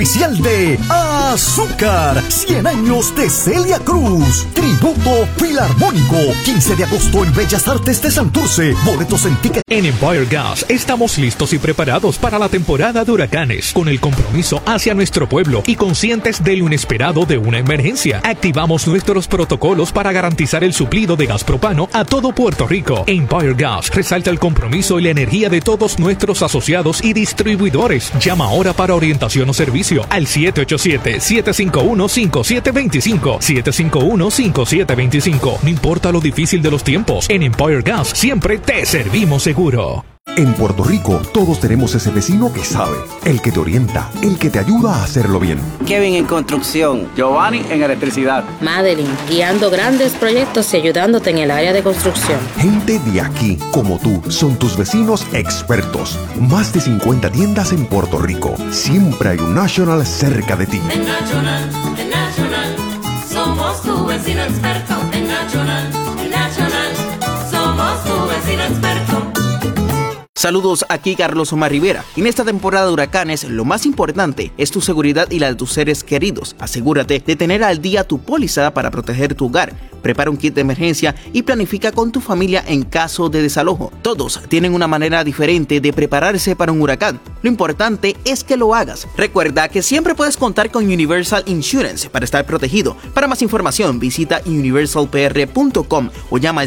Especial de Azúcar, 100 años de Celia Cruz, tributo filarmónico, 15 de agosto en Bellas Artes de Santurce, boletos en ticket. En Empire Gas estamos listos y preparados para la temporada de huracanes, con el compromiso hacia nuestro pueblo y conscientes de lo inesperado de una emergencia. Activamos nuestros protocolos para garantizar el suplido de gas propano a todo Puerto Rico. Empire Gas resalta el compromiso y la energía de todos nuestros asociados y distribuidores. Llama ahora para orientación o servicio al 787-751-5725. 751-5725. No importa lo difícil de los tiempos, en Empire Gas siempre te servimos seguro. En Puerto Rico, todos tenemos ese vecino que sabe, el que te orienta, el que te ayuda a hacerlo bien. Kevin en construcción, Giovanni en electricidad, Madeline guiando grandes proyectos y ayudándote en el área de construcción. Gente de aquí, como tú, son tus vecinos expertos. Más de 50 tiendas en Puerto Rico. Siempre hay un National cerca de ti. En National, somos tu vecino experto. En National, somos tu vecino experto. Saludos, aquí Carlos Omar Rivera. En esta temporada de huracanes, lo más importante es tu seguridad y la de tus seres queridos. Asegúrate de tener al día tu póliza para proteger tu hogar. Prepara un kit de emergencia y planifica con tu familia en caso de desalojo. Todos tienen una manera diferente de prepararse para un huracán. Lo importante es que lo hagas. Recuerda que siempre puedes contar con Universal Insurance para estar protegido. Para más información, visita universalpr.com o llama al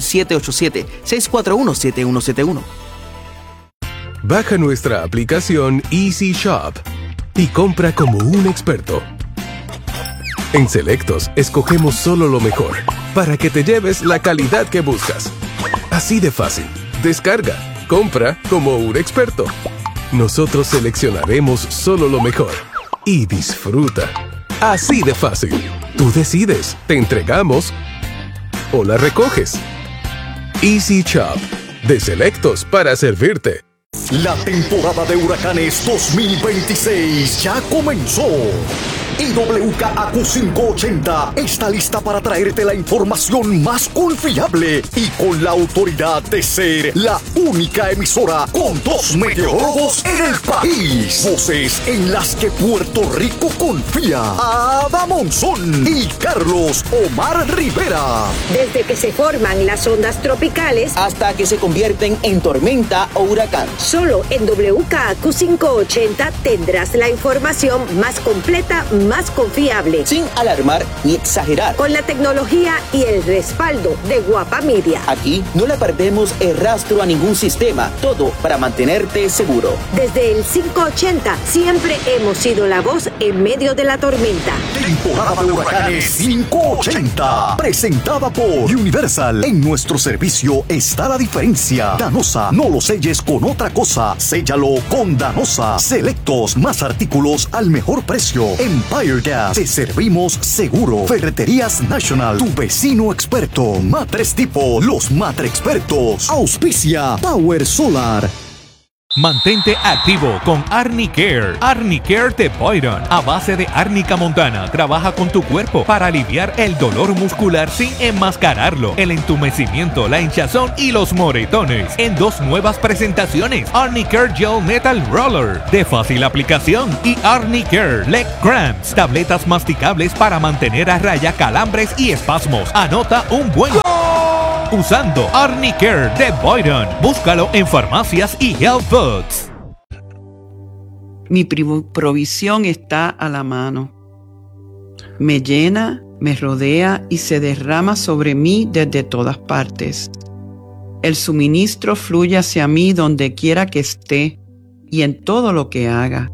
787-641-7171. Baja nuestra aplicación Easy Shop y compra como un experto. En Selectos, escogemos solo lo mejor para que te lleves la calidad que buscas. Así de fácil. Descarga, compra como un experto. Nosotros seleccionaremos solo lo mejor y disfruta. Así de fácil. Tú decides, te entregamos o la recoges. Easy Shop, de Selectos para servirte. La temporada de huracanes 2026 ya comenzó. Y WKAQ 580 está lista para traerte la información más confiable y con la autoridad de ser la única emisora con 2 meteorólogos en el país. Voces en las que Puerto Rico confía. Ada Monzón y Carlos Omar Rivera. Desde que se forman las ondas tropicales Hasta que se convierten en tormenta o huracán. solo en WKAQ 580 tendrás la información más completa, más confiable, Sin alarmar ni exagerar. con la tecnología y el respaldo de Guapa Media. Aquí no le perdemos el rastro a ningún sistema. Todo para mantenerte seguro. Desde el 580 siempre hemos sido la voz en medio de la tormenta. Temporada de huracanes 580. Presentada por Universal. En nuestro servicio está la diferencia. Danosa, no lo selles con otra cosa. Séllalo con Danosa. Selectos, más artículos al mejor precio. Empire Gas, te servimos seguro. Ferreterías National, tu vecino experto. Matres Tipo, los Matre Expertos. Auspicia Power Solar. Mantente activo con Arnie Care. Arnie Care de Boyron. A base de árnica montana, trabaja con tu cuerpo para aliviar el dolor muscular sin enmascararlo, el entumecimiento, la hinchazón y los moretones. En 2 nuevas presentaciones: Arnie Care Gel Metal Roller, de fácil aplicación, y Arnie Care Leg Cramps, tabletas masticables para mantener a raya calambres y espasmos. Anota un buen usando Arnie Care de Boyron. Búscalo en farmacias y health foods. Mi provisión está a la mano. Me llena, me rodea y se derrama sobre mí desde todas partes. El suministro fluye hacia mí donde quiera que esté y en todo lo que haga.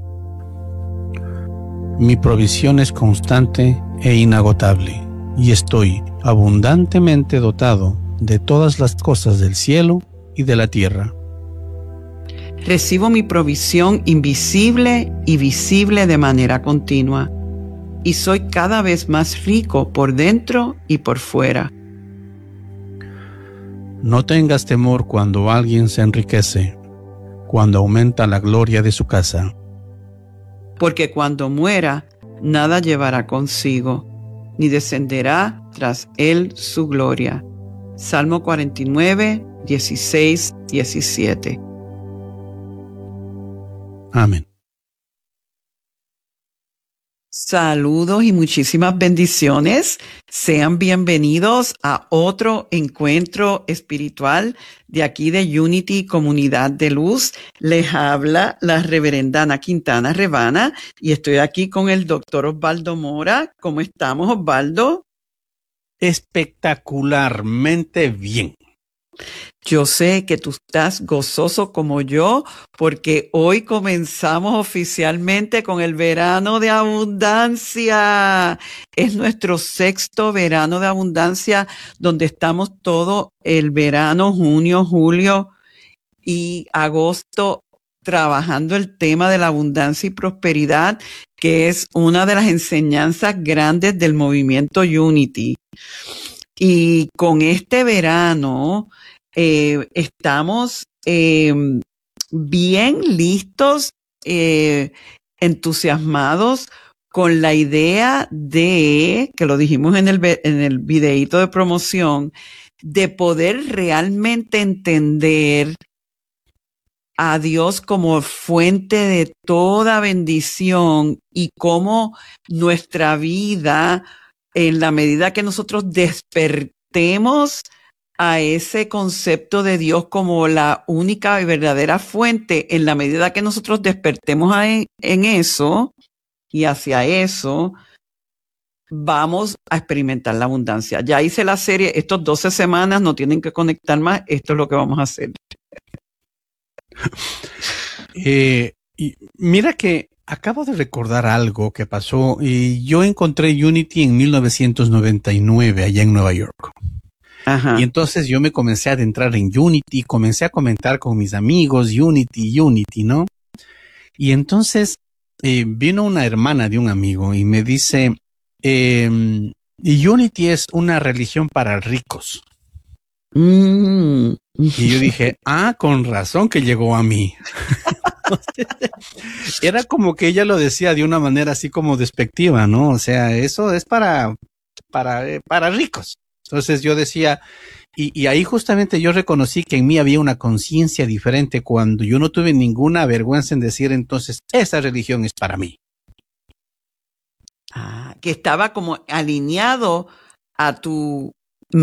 Mi provisión es constante e inagotable, y estoy abundantemente dotado de todas las cosas del cielo y de la tierra. Recibo mi provisión invisible y visible de manera continua, y soy cada vez más rico por dentro y por fuera. No tengas temor cuando alguien se enriquece, cuando aumenta la gloria de su casa. Porque cuando muera, nada llevará consigo, ni descenderá tras él su gloria. Salmo 49, 16, 17. Amén. Saludos y muchísimas bendiciones. Sean bienvenidos a otro encuentro espiritual de aquí de Unity Comunidad de Luz. Les habla la reverenda Ana Quintana Rebana y estoy aquí con el doctor Osvaldo Mora. ¿Cómo estamos, Osvaldo? Espectacularmente bien. Yo sé que tú estás gozoso como yo, porque hoy comenzamos oficialmente con el verano de abundancia. Es nuestro 6º verano de abundancia, donde estamos todo el verano, junio, julio y agosto, trabajando el tema de la abundancia y prosperidad, que es una de las enseñanzas grandes del movimiento Unity. Y con este verano estamos bien listos, entusiasmados con la idea de, que lo dijimos en el videíto de promoción, de poder realmente entender a Dios como fuente de toda bendición y cómo nuestra vida, en la medida que nosotros despertemos a ese concepto de Dios como la única y verdadera fuente, en la medida que nosotros despertemos en eso y hacia eso, vamos a experimentar la abundancia. Ya hice la serie, estos 12 semanas no tienen que conectar más, esto es lo que vamos a hacer. Y mira que acabo de recordar algo que pasó. Yo encontré Unity en 1999 allá en Nueva York. Ajá. Y entonces yo me comencé a adentrar en Unity, comencé a comentar con mis amigos Unity, ¿no? Y entonces vino una hermana de un amigo y me dice, Unity es una religión para ricos. Y yo dije, con razón que llegó a mí. Era como que ella lo decía de una manera así como despectiva, ¿no? O sea, eso es para ricos. Entonces yo decía, y ahí justamente yo reconocí que en mí había una conciencia diferente cuando yo no tuve ninguna vergüenza en decir entonces, esa religión es para mí. Que estaba como alineado a tu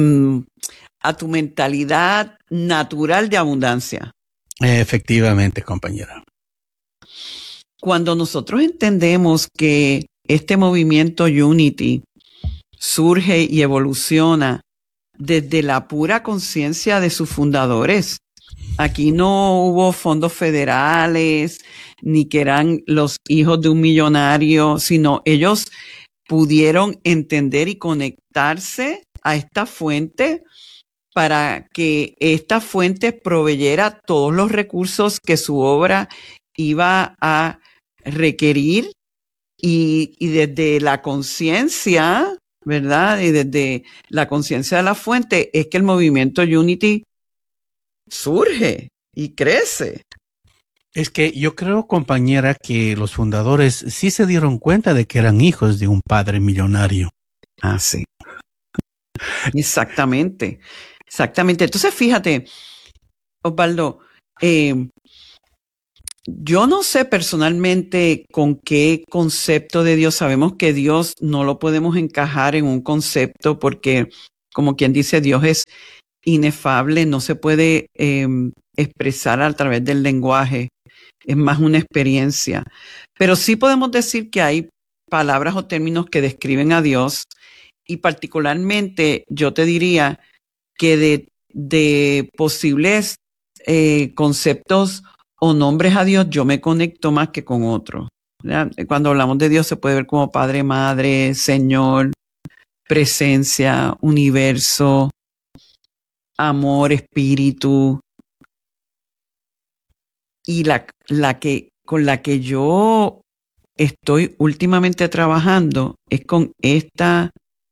mentalidad natural de abundancia. Efectivamente, compañera. Cuando nosotros entendemos que este movimiento Unity surge y evoluciona desde la pura conciencia de sus fundadores. Aquí no hubo fondos federales, ni que eran los hijos de un millonario, sino ellos pudieron entender y conectarse a esta fuente para que esta fuente proveyera todos los recursos que su obra iba a requerir y desde la conciencia, ¿verdad? Y desde la conciencia de la fuente es que el movimiento Unity surge y crece. Es que yo creo, compañera, que los fundadores sí se dieron cuenta de que eran hijos de un padre millonario. Sí. Exactamente. Exactamente. Entonces, fíjate, Osvaldo, yo no sé personalmente con qué concepto de Dios. Sabemos que Dios no lo podemos encajar en un concepto porque, como quien dice, Dios es inefable, no se puede expresar a través del lenguaje, es más una experiencia. Pero sí podemos decir que hay palabras o términos que describen a Dios y particularmente yo te diría que de posibles conceptos o nombres a Dios, yo me conecto más que con otros. Cuando hablamos de Dios se puede ver como Padre, Madre, Señor, presencia, universo, amor, espíritu. Y con la que yo estoy últimamente trabajando es con esta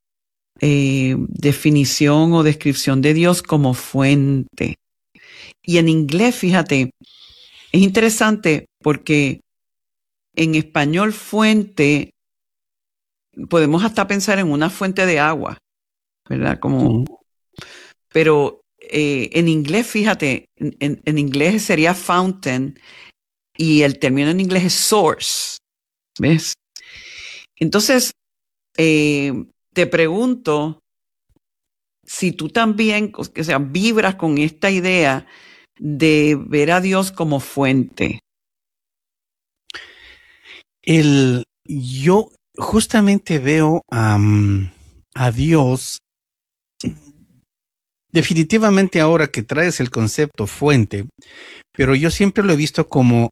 definición o descripción de Dios como fuente. Y en inglés, fíjate, es interesante porque en español fuente, podemos hasta pensar en una fuente de agua, ¿verdad? Pero en inglés, fíjate, en inglés sería fountain y el término en inglés es source, ¿ves? Entonces, te pregunto si tú también, o sea, vibras con esta idea de ver a Dios como fuente. Yo justamente veo a Dios, definitivamente ahora que traes el concepto fuente, pero yo siempre lo he visto como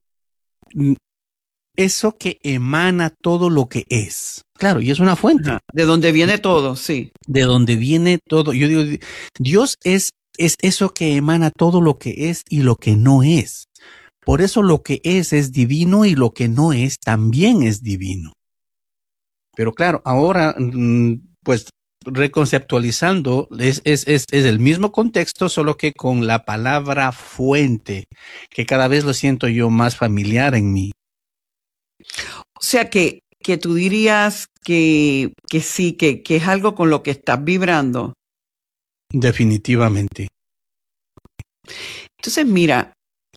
eso que emana todo lo que es. Claro, y es una fuente. Ajá. De donde viene todo, sí. De donde viene todo. Yo digo, Dios es eso que emana todo lo que es y lo que no es. Por eso lo que es divino y lo que no es también es divino. Pero claro, ahora, pues reconceptualizando, es el mismo contexto, solo que con la palabra fuente, que cada vez lo siento yo más familiar en mí. O sea que tú dirías que sí, que es algo con lo que estás vibrando. Definitivamente. Entonces, mira,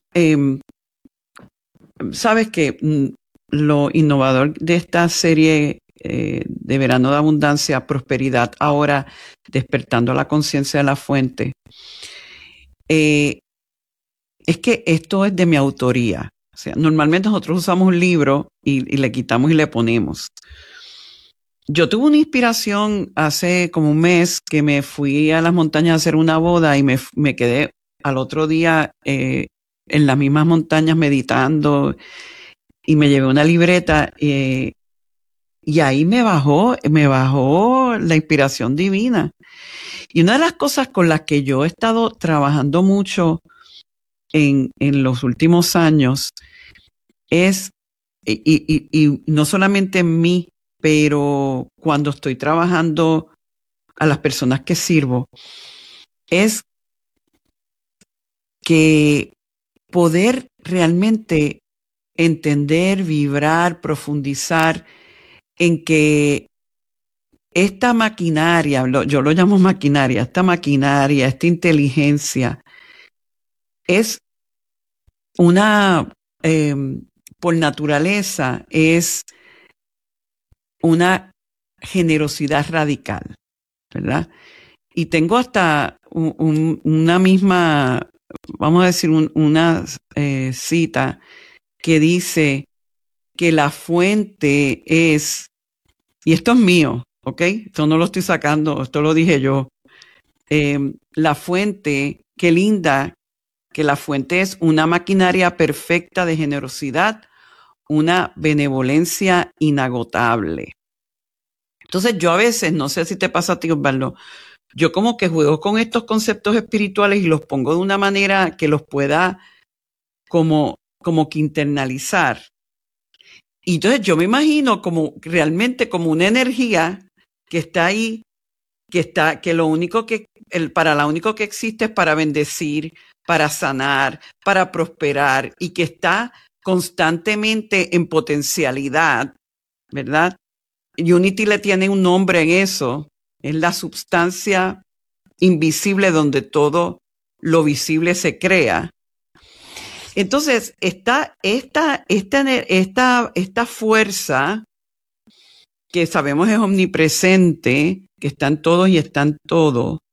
sabes que lo innovador de esta serie de Verano de Abundancia, Prosperidad, ahora despertando la conciencia de la fuente, es que esto es de mi autoría. O sea, normalmente nosotros usamos un libro y le quitamos y le ponemos. Yo tuve una inspiración hace como un mes que me fui a las montañas a hacer una boda y me quedé al otro día en las mismas montañas meditando y me llevé una libreta y ahí me bajó la inspiración divina. Y una de las cosas con las que yo he estado trabajando mucho en los últimos años es, y no solamente en mí, pero cuando estoy trabajando a las personas que sirvo, es que poder realmente entender, vibrar, profundizar en que esta maquinaria, yo lo llamo maquinaria, esta inteligencia, es una, por naturaleza, es una generosidad radical, ¿verdad? Y tengo hasta una misma, vamos a decir, una cita que dice que la fuente es, y esto es mío, ¿ok? Esto no lo estoy sacando, esto lo dije yo. La fuente, qué linda, que la fuente es una maquinaria perfecta de generosidad, una benevolencia inagotable. Entonces yo a veces, no sé si te pasa a ti, Osvaldo, yo como que juego con estos conceptos espirituales y los pongo de una manera que los pueda como que internalizar. Y entonces yo me imagino como realmente como una energía que está ahí, que lo único que, para lo único que existe es para bendecir, para sanar, para prosperar y que está constantemente en potencialidad, ¿verdad? Unity le tiene un nombre en eso, es la sustancia invisible donde todo lo visible se crea. Entonces, esta fuerza que sabemos es omnipresente, que está en todos y está en todo,